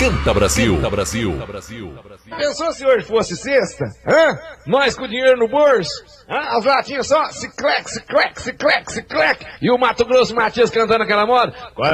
Canta Brasil. Canta Brasil. Pensou se hoje fosse sexta? Hã? Nós com dinheiro no bolso? Hã? As latinhas só, se clec, se clec, se clec, se clec. E o Mato Grosso Matias cantando aquela moda.